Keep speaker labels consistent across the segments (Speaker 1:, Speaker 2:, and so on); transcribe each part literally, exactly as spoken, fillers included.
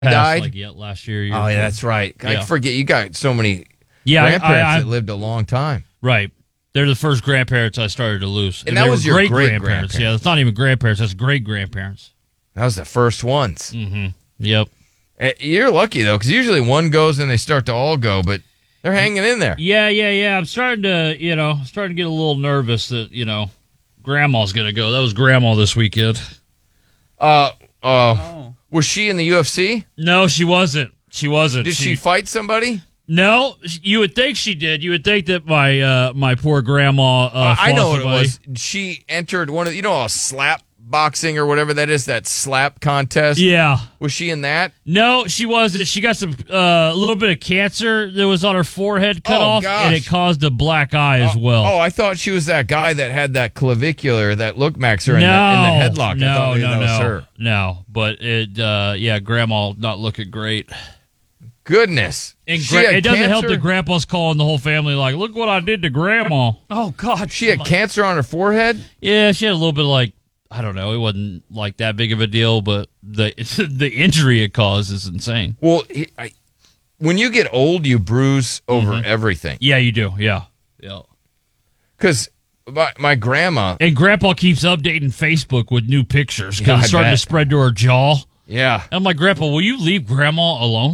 Speaker 1: Passed,
Speaker 2: died?
Speaker 1: Like, yeah, last year.
Speaker 2: Oh, yeah, that's right. I
Speaker 1: Yeah.
Speaker 2: forget. You got so many
Speaker 1: Yeah,
Speaker 2: grandparents
Speaker 1: I, I,
Speaker 2: that lived a long time.
Speaker 1: Right. They're the first grandparents I started to lose.
Speaker 2: And that
Speaker 1: they
Speaker 2: was
Speaker 1: were
Speaker 2: your
Speaker 1: great-grandparents.
Speaker 2: great-grandparents.
Speaker 1: Yeah, it's not even grandparents. That's great-grandparents.
Speaker 2: That was the first ones.
Speaker 1: Mm-hmm. Yep.
Speaker 2: Eh, You're lucky, though, because usually one goes and they start to all go, but they're hanging in there.
Speaker 1: Yeah, yeah, yeah. I'm starting to, you know, starting to get a little nervous that, you know, Grandma's going to go. That was Grandma this weekend.
Speaker 2: Uh, uh,
Speaker 3: Oh.
Speaker 2: Was she in the U F C?
Speaker 1: No, she wasn't. She wasn't.
Speaker 2: Did she fight somebody?
Speaker 1: No, you would think she did. You would think that my uh, my poor grandma. Uh,
Speaker 2: Uh, I know
Speaker 1: fought
Speaker 2: what it
Speaker 1: somebody.
Speaker 2: was. She entered one of the, you know, a slap boxing or whatever that is, that slap contest.
Speaker 1: Yeah.
Speaker 2: Was she in that?
Speaker 1: No, she wasn't. She got some uh, a little bit of cancer that was on her forehead cut
Speaker 2: Oh,
Speaker 1: off,
Speaker 2: gosh.
Speaker 1: and it caused a black eye as
Speaker 2: Oh,
Speaker 1: well.
Speaker 2: Oh, I thought she was that guy that had that clavicular that look maxer in,
Speaker 1: no,
Speaker 2: the, in the headlock. I
Speaker 1: no,
Speaker 2: thought maybe
Speaker 1: no,
Speaker 2: that was
Speaker 1: no,
Speaker 2: her.
Speaker 1: no. But it, uh, yeah, Grandma not looking great.
Speaker 2: Goodness.
Speaker 1: And
Speaker 2: She
Speaker 1: gra-
Speaker 2: had
Speaker 1: it doesn't help
Speaker 2: cancer?
Speaker 1: that Grandpa's calling the whole family like, "Look what I did to Grandma."
Speaker 3: Oh, God.
Speaker 2: She had cancer on her forehead?
Speaker 1: Yeah, she had a little bit of like, I don't know. It wasn't like that big of a deal, but the the injury it caused is insane.
Speaker 2: Well, he, I, when you get old, you bruise over
Speaker 1: Mm-hmm.
Speaker 2: everything.
Speaker 1: Yeah, you do. Yeah, yeah.
Speaker 2: Because my, my grandma,
Speaker 1: And Grandpa keeps updating Facebook with new pictures because
Speaker 2: Yeah, I
Speaker 1: it's starting
Speaker 2: bet.
Speaker 1: to spread to her jaw.
Speaker 2: yeah.
Speaker 1: I'm like, Grandpa, will you leave Grandma alone?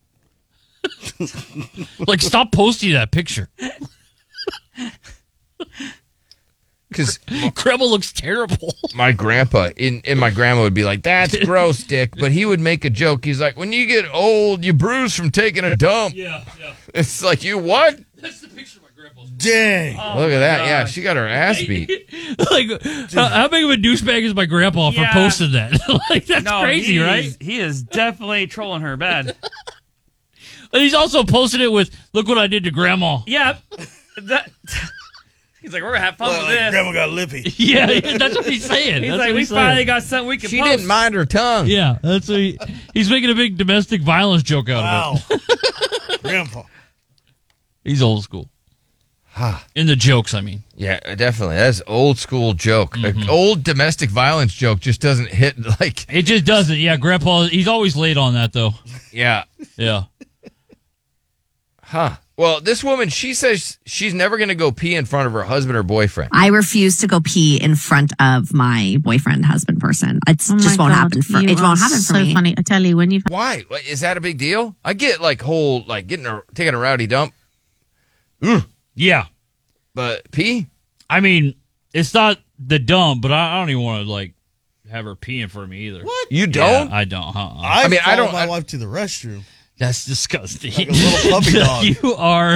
Speaker 1: Like, stop posting that picture.
Speaker 2: Because
Speaker 1: Grandma looks terrible.
Speaker 2: my grandpa in and my grandma would be like, "That's gross, Dick," but he would make a joke. He's like, "When you get old, you bruise from taking a dump."
Speaker 1: Yeah, yeah.
Speaker 2: It's like, you what?
Speaker 1: That's the picture of my grandpa's.
Speaker 4: Dang.
Speaker 2: Look at that. Yeah, she got her ass beat.
Speaker 1: Like, how, how big of a douchebag is my grandpa for
Speaker 3: Yeah.
Speaker 1: posting that? Like, that's
Speaker 3: No,
Speaker 1: crazy,
Speaker 3: he
Speaker 1: right?
Speaker 3: Is, he is definitely trolling her bad.
Speaker 1: And he's also posted it with, "Look what I did to Grandma."
Speaker 3: Yeah. That, he's like, we're going to have fun
Speaker 4: Well,
Speaker 3: with
Speaker 4: like,
Speaker 3: this.
Speaker 4: Grandma got lippy.
Speaker 1: Yeah, yeah, that's what he's saying.
Speaker 3: He's
Speaker 1: That's
Speaker 3: like,
Speaker 1: what
Speaker 3: we
Speaker 1: he's
Speaker 3: finally
Speaker 1: saying.
Speaker 3: got something we can
Speaker 2: She
Speaker 3: post.
Speaker 2: didn't mind her tongue.
Speaker 1: Yeah, that's what he, he's making a big domestic violence joke out
Speaker 4: Wow.
Speaker 1: of it.
Speaker 4: Grandpa.
Speaker 1: He's old school. In the jokes, I mean.
Speaker 2: Yeah, definitely. That's an old school joke.
Speaker 1: Mm-hmm.
Speaker 2: An old domestic violence joke just doesn't hit like.
Speaker 1: It just doesn't. Yeah, Grandpa, he's always late on that, though.
Speaker 2: Yeah.
Speaker 1: Yeah.
Speaker 2: Huh. Well, this woman, she says she's never going to go pee in front of her husband or boyfriend.
Speaker 5: I refuse to go pee in front of my boyfriend, husband, person. It
Speaker 6: Oh
Speaker 5: just
Speaker 6: my
Speaker 5: won't
Speaker 6: God,
Speaker 5: happen for
Speaker 6: you
Speaker 5: it.
Speaker 6: are
Speaker 5: Won't happen for
Speaker 6: so
Speaker 5: me.
Speaker 6: funny. I tell you, when you've
Speaker 2: Why? What, is that a big deal? I get like whole like getting a taking a rowdy dump. Ugh.
Speaker 1: Yeah.
Speaker 2: But pee?
Speaker 1: I mean, it's not the dumb, but I, I don't even want to, like, have her pee in front of me either.
Speaker 4: What?
Speaker 2: You
Speaker 1: Yeah,
Speaker 2: don't?
Speaker 1: I don't. Uh-uh.
Speaker 4: I,
Speaker 2: I mean, I
Speaker 4: follow
Speaker 2: don't-
Speaker 4: my
Speaker 2: I-
Speaker 4: wife to the restroom.
Speaker 1: That's disgusting.
Speaker 4: Like a little puppy dog.
Speaker 1: You are.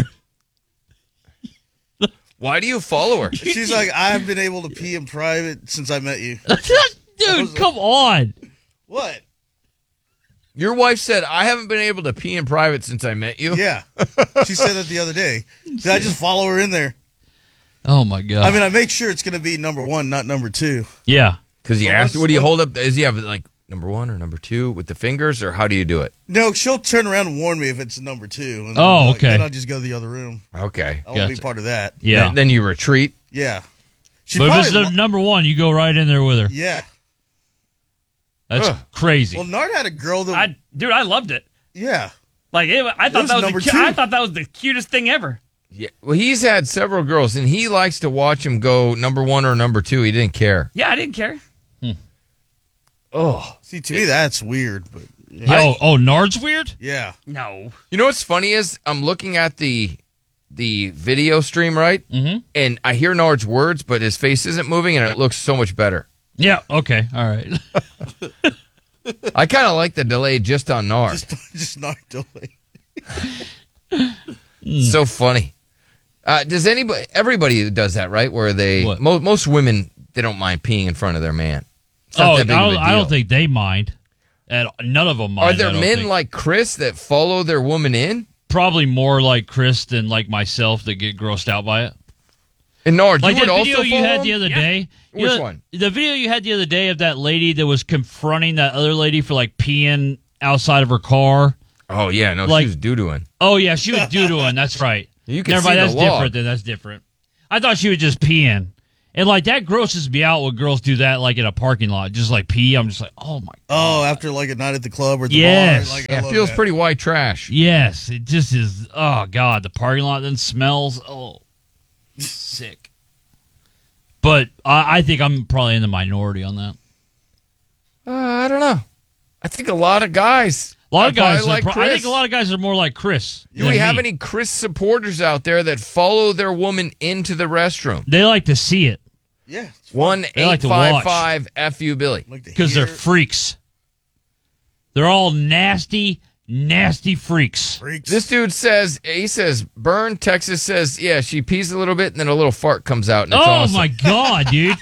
Speaker 2: Why do you follow her?
Speaker 4: She's like, I have been able to pee in private since I met you.
Speaker 1: Dude, come on.
Speaker 4: What?
Speaker 2: Your wife said, "I haven't been able to pee in private since I met you."
Speaker 4: Yeah. She said that the other day. Did I just follow her in there?
Speaker 1: Oh, my God.
Speaker 4: I mean, I make sure it's going to be number one, not number two.
Speaker 1: yeah.
Speaker 2: Because you
Speaker 4: Well,
Speaker 2: asked,
Speaker 4: what's-
Speaker 2: what do you hold up? Does he have like number one or number two with the fingers, or how do you do it?
Speaker 4: No, she'll turn around and warn me if it's number two. And then
Speaker 1: Oh,
Speaker 4: I'll-
Speaker 1: okay.
Speaker 4: Then I'll just go to the other room.
Speaker 2: Okay.
Speaker 4: I won't be
Speaker 1: Gotcha.
Speaker 4: part of that.
Speaker 1: Yeah.
Speaker 2: Then, then you retreat.
Speaker 4: Yeah. She
Speaker 1: But if it's
Speaker 4: probably
Speaker 1: the
Speaker 4: lo-
Speaker 1: number one, you go right in there with her.
Speaker 4: yeah.
Speaker 1: That's
Speaker 2: Ugh.
Speaker 1: crazy.
Speaker 4: Well, Nard had a girl that.
Speaker 3: I, dude, I loved it.
Speaker 4: yeah.
Speaker 3: Like, it, I thought
Speaker 4: was
Speaker 3: that was
Speaker 4: number
Speaker 3: the, cu-
Speaker 4: two.
Speaker 3: I thought that was the cutest thing ever.
Speaker 2: Yeah. Well, he's had several girls, and he likes to watch him go number one or number two. He didn't care.
Speaker 3: Yeah, I didn't care.
Speaker 2: Oh.
Speaker 4: See, to me, that's weird. But
Speaker 1: oh, oh, Nard's weird?
Speaker 4: yeah.
Speaker 3: No.
Speaker 2: You know what's funny is I'm looking at the the video stream, right?
Speaker 1: Mm-hmm.
Speaker 2: And I hear Nard's words, but his face isn't moving, and it looks so much better.
Speaker 1: Yeah, okay, all right.
Speaker 2: I kind of like the delay just on Nard.
Speaker 4: Just, just Nard delay.
Speaker 2: So funny. Uh, does anybody? Everybody does that, right? Where they
Speaker 1: What?
Speaker 2: mo- most women they don't mind peeing in front of their man. It's not
Speaker 1: Oh, I
Speaker 2: that big of a
Speaker 1: don't, I don't
Speaker 2: deal.
Speaker 1: think they mind. And none of them mind.
Speaker 2: Are
Speaker 1: I
Speaker 2: there
Speaker 1: don't
Speaker 2: men
Speaker 1: think.
Speaker 2: like Chris that follow their woman in?
Speaker 1: Probably more like Chris than like myself that get grossed out by it.
Speaker 2: And Nard,
Speaker 1: Like
Speaker 2: you would
Speaker 1: that video
Speaker 2: also
Speaker 1: you
Speaker 2: follow
Speaker 1: had
Speaker 2: him?
Speaker 1: the other
Speaker 3: Yeah.
Speaker 1: day. You
Speaker 2: Which
Speaker 1: know,
Speaker 2: one?
Speaker 1: The video you had the other day of that lady that was confronting that other lady for like peeing outside of her car.
Speaker 2: Oh yeah, no,
Speaker 1: Like-
Speaker 2: she was doo-dooing.
Speaker 1: Oh yeah, she was doo-dooing. That's right.
Speaker 2: You can
Speaker 1: Never
Speaker 2: see
Speaker 1: mind,
Speaker 2: the
Speaker 1: that's
Speaker 2: log.
Speaker 1: different. Then that's different. I thought she was just peeing, And like that grosses me out when girls do that, like in a parking lot, just like pee. I'm just like, oh my god.
Speaker 4: Oh, after like a night at the club or at the
Speaker 1: Yes.
Speaker 4: bar. Like, I
Speaker 2: Yeah, it
Speaker 4: love
Speaker 2: feels
Speaker 4: that.
Speaker 2: pretty white trash.
Speaker 1: Yes, it just is. Oh god, the parking lot then smells. Oh, sick. But I, I think I'm probably in the minority on that.
Speaker 2: Uh, I don't know. I think a lot of guys.
Speaker 1: A lot of
Speaker 2: I probably
Speaker 1: guys, are
Speaker 2: like
Speaker 1: pro- I
Speaker 2: Chris.
Speaker 1: think a lot of guys are more like Chris.
Speaker 2: Do
Speaker 1: than
Speaker 2: we have
Speaker 1: me.
Speaker 2: any Chris supporters out there that follow their woman into the restroom?
Speaker 1: They like to see it
Speaker 4: Yeah. it's fun.
Speaker 2: One
Speaker 1: They like
Speaker 2: eight
Speaker 1: to
Speaker 2: five
Speaker 1: watch.
Speaker 2: five F U Billy.
Speaker 4: Like to
Speaker 1: because they're
Speaker 4: hear
Speaker 1: freaks. They're all nasty, nasty freaks.
Speaker 4: freaks.
Speaker 2: This dude says, he says, Burn, Texas says, yeah, she pees a little bit and then a little fart comes out. And it's
Speaker 1: Oh
Speaker 2: awesome.
Speaker 1: my god, dude!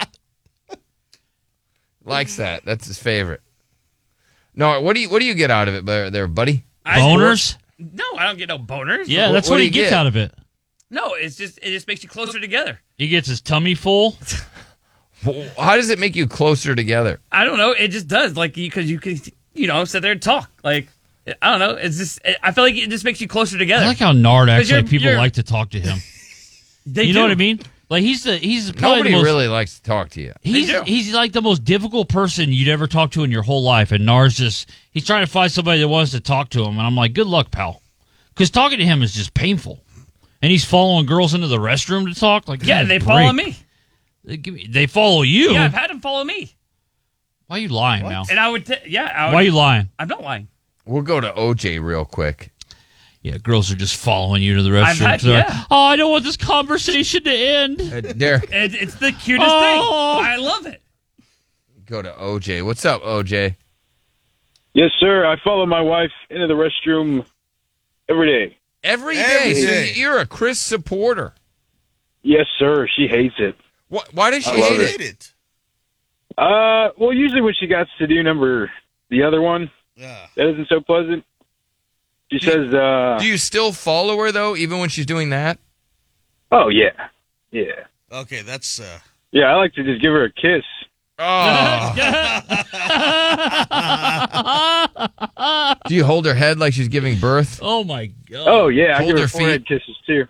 Speaker 2: Likes that. That's his favorite. No, what do you what do you get out of it there, there buddy?
Speaker 3: I-
Speaker 1: Boners?
Speaker 3: No, I don't get no boners.
Speaker 1: Yeah,
Speaker 2: What-
Speaker 1: that's
Speaker 2: what
Speaker 1: what,
Speaker 2: do
Speaker 1: he
Speaker 2: you
Speaker 1: gets
Speaker 2: get?
Speaker 1: out of it.
Speaker 3: No, it's just it just makes you closer together.
Speaker 1: He gets his tummy full.
Speaker 2: How does it make you closer together?
Speaker 3: I don't know. It just does. Like because you can you know sit there and talk. Like I don't know. It's just I feel like it just makes you closer together.
Speaker 1: I like how Nard acts
Speaker 3: you're-
Speaker 1: like people
Speaker 3: you're-
Speaker 1: like to talk to him.
Speaker 3: They
Speaker 1: You
Speaker 3: do.
Speaker 1: know what I mean? Like he's the he's probably
Speaker 2: Nobody
Speaker 1: the most,
Speaker 2: really likes to talk to you.
Speaker 1: He's
Speaker 3: do.
Speaker 1: he's like the most difficult person you'd ever talk to in your whole life, and Nars just he's trying to find somebody that wants to talk to him, and I'm like, good luck, pal, because talking to him is just painful, and he's following girls into the restroom to talk. Like,
Speaker 3: Yeah,
Speaker 1: give
Speaker 3: they
Speaker 1: a
Speaker 3: follow
Speaker 1: break.
Speaker 3: me.
Speaker 1: They, give me, they follow you.
Speaker 3: Yeah, I've had them follow me,
Speaker 1: Why are you lying now?
Speaker 3: and I would. T- yeah, I would,
Speaker 1: Why are you lying?
Speaker 3: I'm not lying.
Speaker 2: We'll go to O J real quick.
Speaker 1: Yeah, girls are just following you to the restroom.
Speaker 3: I've had-
Speaker 1: They're like,
Speaker 3: yeah.
Speaker 1: oh, I don't want this conversation to end.
Speaker 2: Uh, there,
Speaker 3: It, it's the cutest
Speaker 1: Oh.
Speaker 3: thing. I love it.
Speaker 2: go to O J. What's up, O J?
Speaker 6: Yes, sir. I follow my wife into the restroom every day.
Speaker 2: Every day.
Speaker 4: Every
Speaker 2: So
Speaker 4: day.
Speaker 2: you're a Chris supporter.
Speaker 6: Yes, sir. She hates it.
Speaker 2: Why, why does she
Speaker 6: I love
Speaker 2: hate
Speaker 6: it.
Speaker 2: it?
Speaker 4: Hate it.
Speaker 6: Uh, well, usually when she gets to do number the other one,
Speaker 4: Yeah.
Speaker 6: that isn't so pleasant. She
Speaker 2: Do you-
Speaker 6: says, uh,
Speaker 2: Do you still follow her though, even when she's doing that?
Speaker 6: "Oh yeah, yeah,
Speaker 4: Okay, that's uh
Speaker 6: yeah." I like to just give her a kiss.
Speaker 2: Oh. Do you hold her head like she's giving birth?
Speaker 1: Oh my god.
Speaker 6: Oh yeah, I
Speaker 2: Hold
Speaker 6: give
Speaker 2: her
Speaker 6: her
Speaker 2: feet.
Speaker 6: forehead kisses too.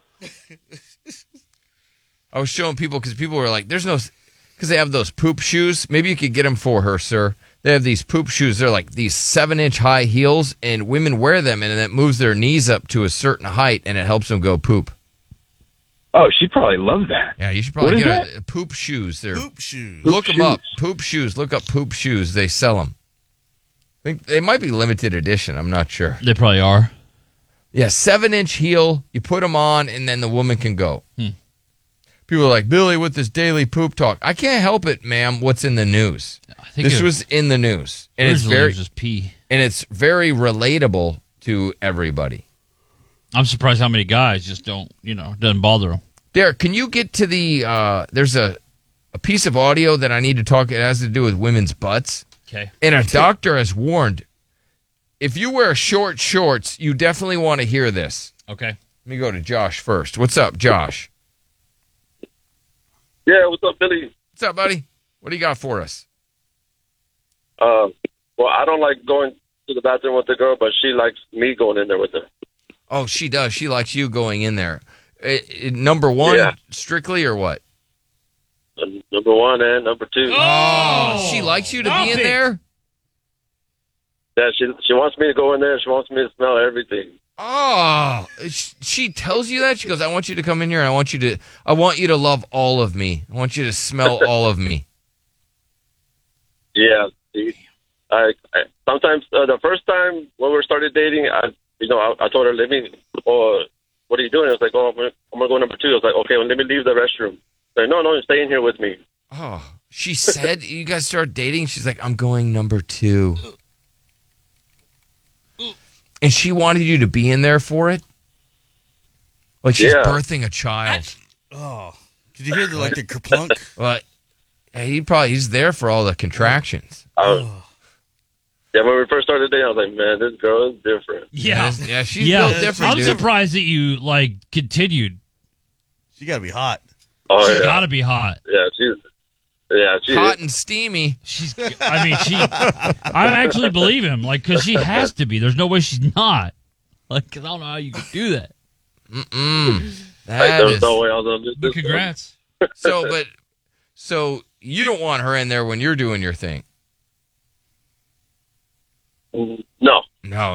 Speaker 2: I was showing people because people were like, "There's no," because they have those poop shoes. Maybe you could get them for her, sir. They have these poop shoes. They're like these seven-inch high heels, and women wear them, and it moves their knees up to a certain height, and it helps them go poop.
Speaker 6: Oh, she probably loved that.
Speaker 2: Yeah, you should probably
Speaker 6: What is
Speaker 2: get
Speaker 6: that?
Speaker 2: a, poop shoes. They're
Speaker 4: poop shoes.
Speaker 2: look them up.
Speaker 6: shoes.
Speaker 2: Poop shoes. Look up poop shoes. They sell them. I think they might be limited edition. I'm not sure.
Speaker 1: They probably are.
Speaker 2: Yeah, seven-inch heel. You put them on, and then the woman can go.
Speaker 1: Hmm.
Speaker 2: People are like, Billy, with this daily poop talk. I can't help it, ma'am. What's in the news?
Speaker 1: I think
Speaker 2: This
Speaker 1: it-
Speaker 2: was in the news, and it's
Speaker 1: originally it
Speaker 2: very
Speaker 1: was just pee.
Speaker 2: and it's very relatable to everybody.
Speaker 1: I'm surprised how many guys just don't, you know, doesn't bother them.
Speaker 2: Derek, can you get to the? Uh, there's a a piece of audio that I need to talk. It has to do with women's butts,
Speaker 1: Okay.
Speaker 2: and a doctor has warned. If you wear short shorts, you definitely want to hear this.
Speaker 1: Okay.
Speaker 2: Let me go to Josh first. What's up, Josh?
Speaker 7: Yeah, what's up, Billy?
Speaker 2: What's up, buddy? What do you got for us?
Speaker 7: Uh, well, I don't like going to the bathroom with the girl, but she likes me going in there with her.
Speaker 2: Oh, she does. She likes you going in there. Uh, uh, number one,
Speaker 7: Yeah.
Speaker 2: strictly or what?
Speaker 7: Uh, number one and number two.
Speaker 2: Oh, she likes you to be in
Speaker 1: Stop it.
Speaker 2: there?
Speaker 7: Yeah, she she wants me to go in there. She wants me to smell everything.
Speaker 2: Oh, sh- she tells you that? She goes, I want you to come in here and I want you to, I want you to love all of me. I want you to smell all of me.
Speaker 7: Yeah. See, I, I sometimes uh, the first time when we started dating, I you know I, I told her, let me. Oh, what are you doing? I was like, oh, I'm gonna, I'm gonna go number two. I was like, okay, well, let me leave the restroom. Like, no, no, stay in here with me.
Speaker 2: Oh, she said, you guys start dating? She's like, I'm going number two. And she wanted you to be in there for it? Like she's
Speaker 7: Yeah.
Speaker 2: birthing a child.
Speaker 4: Oh, did you hear the like the kerplunk?
Speaker 2: Well, he probably, he's there for all the contractions.
Speaker 7: I was, yeah, when we first started dating, I was like, man, this girl is different.
Speaker 1: Yeah.
Speaker 2: Yeah, she's
Speaker 1: yeah.
Speaker 2: built different,
Speaker 1: I'm
Speaker 2: dude.
Speaker 1: surprised that you, like, continued.
Speaker 4: She got to be hot.
Speaker 7: Oh
Speaker 1: She's
Speaker 7: yeah,
Speaker 1: got to be hot.
Speaker 7: yeah, she's yeah, she
Speaker 2: Hot and steamy.
Speaker 1: She's, I mean, she, I actually believe him, like, because she has to be. There's no way she's not. Like, 'cause I don't know how you could do that.
Speaker 2: Mm-mm.
Speaker 7: Like,
Speaker 2: That
Speaker 7: there was
Speaker 2: is,
Speaker 7: no way I was on this.
Speaker 1: But congrats.
Speaker 2: so, but So you don't want her in there when you're doing your thing.
Speaker 7: No.
Speaker 2: No,